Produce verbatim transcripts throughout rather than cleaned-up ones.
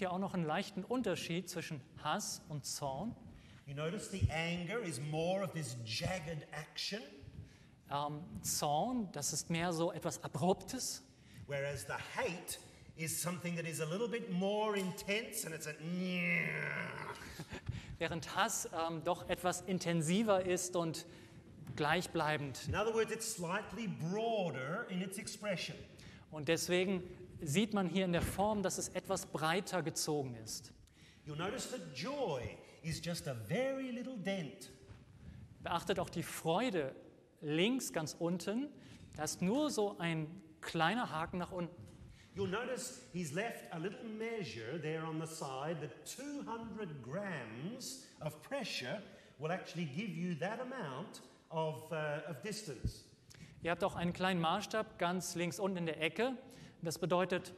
hier auch noch einen leichten Unterschied zwischen Hass und Zorn. You notice the anger is more of this jagged action, Ähm, Zorn, das ist mehr so etwas Abruptes, whereas the hate is something that is a little bit more intense and it's a während Hass ähm, doch etwas intensiver ist und gleichbleibend. In other words, it's slightly broader in its expression. Und deswegen sieht man hier in der Form, dass es etwas breiter gezogen ist. You'll notice that joy is just a very little dent. Beachtet auch die Freude links ganz unten. Da ist nur so ein kleiner Haken nach unten. You'll notice he's left a little measure there on the side that two hundred grams of pressure will actually give you that amount of, uh, of distance. Ihr habt auch einen kleinen Maßstab ganz links unten in der Ecke. Das bedeutet,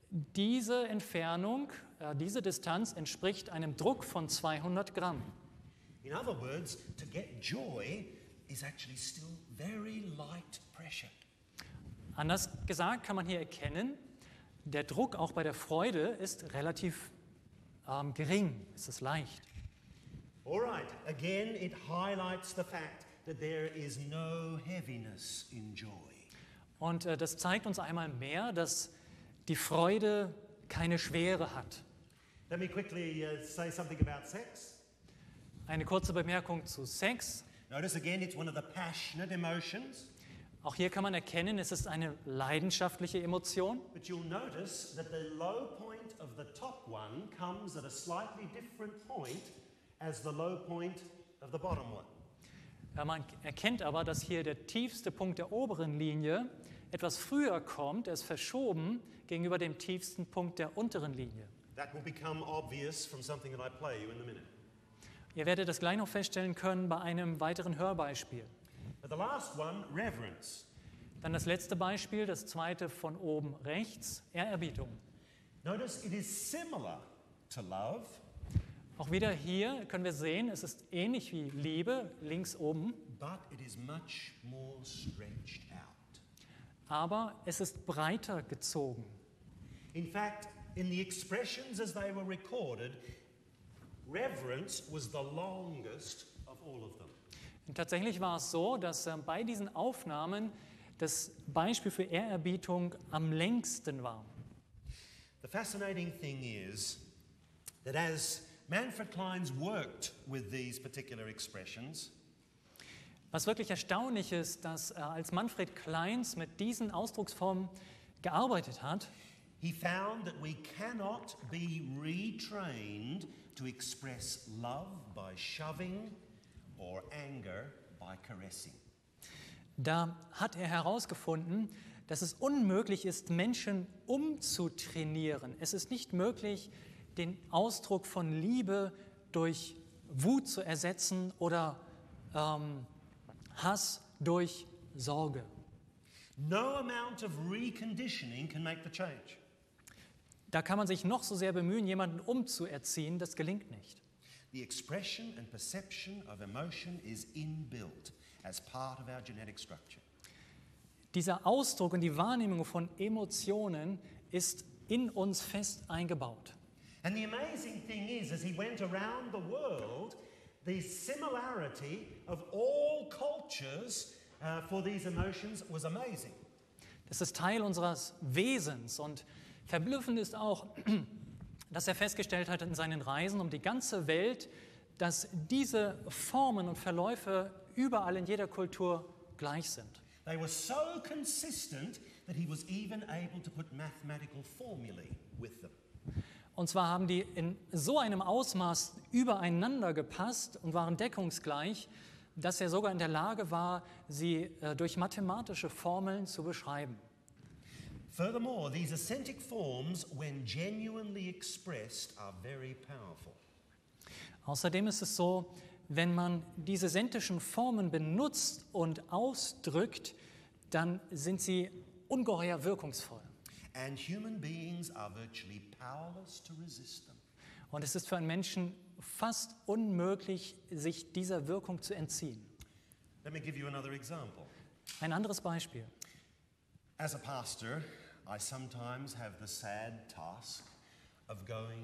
diese Entfernung, äh, diese Distanz entspricht einem Druck von zweihundert Gramm. In other words, to get joy is actually still very light pressure. Anders gesagt kann man hier erkennen, der Druck auch bei der Freude ist relativ ähm, gering, es ist leicht. All right, again it highlights the fact that there is no heaviness in joy. Und äh, das zeigt uns einmal mehr, dass die Freude keine Schwere hat. Let me quickly uh, say something about sex. Eine kurze Bemerkung zu Sex. Notice again it's one of the passionate emotions. Auch hier kann man erkennen, es ist eine leidenschaftliche Emotion. But you'll notice that the low point of the top one comes at a slightly different point as the low point of the bottom one. Ja, man erkennt aber, dass hier der tiefste Punkt der oberen Linie etwas früher kommt, er ist verschoben gegenüber dem tiefsten Punkt der unteren Linie. That will become obvious from something that I play you in a minute. Ihr werdet das gleich noch feststellen können bei einem weiteren Hörbeispiel. But the last one, reverence. Dann das letzte Beispiel, das zweite von oben rechts, Ehrerbietung. Notice it is similar to love, Auch wieder hier können wir sehen, es ist ähnlich wie Liebe, links oben, but it is much more stretched out. aber es ist breiter gezogen. In fact, in the expressions as they were recorded, reverence was the longest of all of them. Und tatsächlich war es so, dass äh, bei diesen Aufnahmen das Beispiel für Ehrerbietung am längsten war. The fascinating thing is that as Manfred Clynes worked with these particular expressions, Was wirklich erstaunlich ist, dass äh, als Manfred Clynes mit diesen Ausdrucksformen gearbeitet hat, he found that we cannot be retrained to express love by shoving or anger by caressing. da hat er herausgefunden, dass es unmöglich ist, Menschen umzutrainieren. Es ist nicht möglich, den Ausdruck von Liebe durch Wut zu ersetzen oder ähm, Hass durch Sorge. No amount of reconditioning can make the change. Da kann man sich noch so sehr bemühen, jemanden umzuerziehen, das gelingt nicht. The expression and perception of emotion is inbuilt as part of our genetic structure. Dieser Ausdruck und die Wahrnehmung von Emotionen ist in uns fest eingebaut. And the amazing thing is, as he went around the world, the similarity of all cultures uh, for these emotions was amazing. Das ist Teil unseres Wesens und verblüffend ist auch, dass er festgestellt hat in seinen Reisen um die ganze Welt, dass diese Formen und Verläufe überall in jeder Kultur gleich sind. They were so consistent that he was even able to put mathematical formulae with them. Und zwar haben die in so einem Ausmaß übereinander gepasst und waren deckungsgleich, dass er sogar in der Lage war, sie äh, durch mathematische Formeln zu beschreiben. Furthermore, these acentic forms, when genuinely expressed, are very powerful. Außerdem ist es so, wenn man diese sentischen Formen benutzt und ausdrückt, dann sind sie ungeheuer wirkungsvoll. And human beings are virtually powerless to resist them. Und es ist für einen Menschen fast unmöglich, sich dieser Wirkung zu entziehen. Let me give you another example. Ein anderes Beispiel. As a pastor, I sometimes have the sad task of going